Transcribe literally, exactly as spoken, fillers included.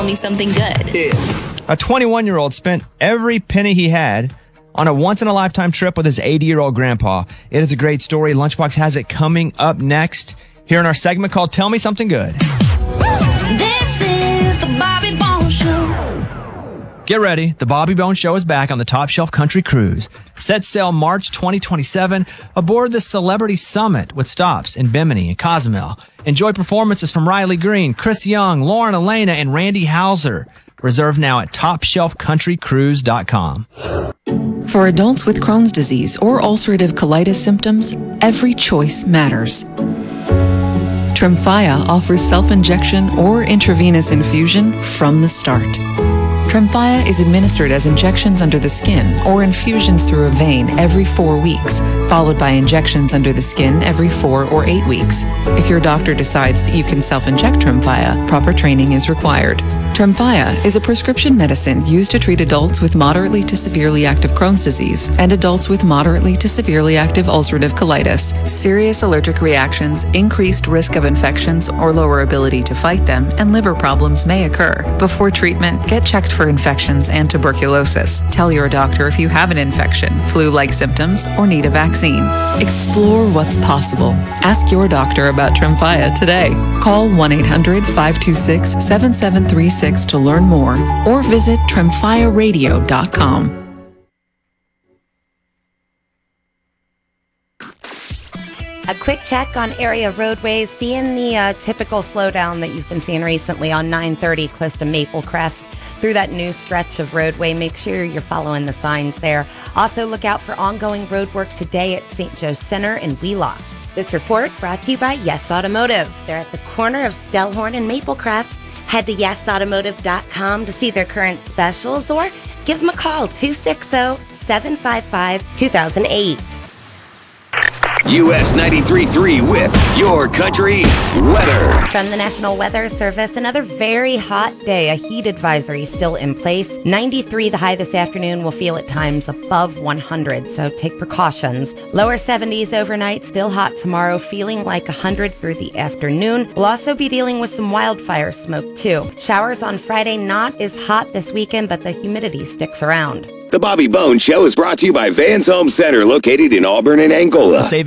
me something good. Yeah. A twenty-one-year-old spent every penny he had on a once-in-a-lifetime trip with his eighty-year-old grandpa. It is a great story. Lunchbox has it coming up next here in our segment called Tell Me Something Good. This is the Bobby Bones Show. Get ready. The Bobby Bones Show is back on the Top Shelf Country Cruise. Set sail March twenty twenty-seven aboard the Celebrity Summit with stops in Bimini and Cozumel. Enjoy performances from Riley Green, Chris Young, Lauren Elena, and Randy Hauser. Reserve now at top shelf country cruise dot com. For adults with Crohn's disease or ulcerative colitis symptoms, every choice matters. Tremfya offers self-injection or intravenous infusion from the start. Tremfya is administered as injections under the skin or infusions through a vein every four weeks, followed by injections under the skin every four or eight weeks. If your doctor decides that you can self-inject Tremfya, proper training is required. Tremfya is a prescription medicine used to treat adults with moderately to severely active Crohn's disease and adults with moderately to severely active ulcerative colitis. Serious allergic reactions, increased risk of infections or lower ability to fight them, and liver problems may occur. Before treatment, get checked for infections and tuberculosis. Tell your doctor if you have an infection, flu-like symptoms, or need a vaccine. Explore what's possible. Ask your doctor about Tremfya today. Call one eight hundred five two six seven seven three six to learn more or visit tremfya radio dot com. A quick check on area roadways, seeing the uh, typical slowdown that you've been seeing recently on nine thirty close to Maple Crest through that new stretch of roadway. Make sure you're following the signs there. Also, look out for ongoing road work today at Saint Joe Center in Wheelock. This report brought to you by Yes Automotive. They're at the corner of Stellhorn and Maple Crest. Head to yes automotive dot com to see their current specials or give them a call, two six zero, seven five five, two thousand eight. U S ninety-three point three with Your Country Weather. From the National Weather Service, another very hot day. A heat advisory still in place. ninety-three the high this afternoon. Will feel at times above one hundred, so take precautions. Lower seventies overnight, still hot tomorrow, feeling like one hundred through the afternoon. We'll also be dealing with some wildfire smoke too. Showers on Friday, not as hot this weekend, but the humidity sticks around. The Bobby Bones Show is brought to you by Vans Home Center, located in Auburn and Angola.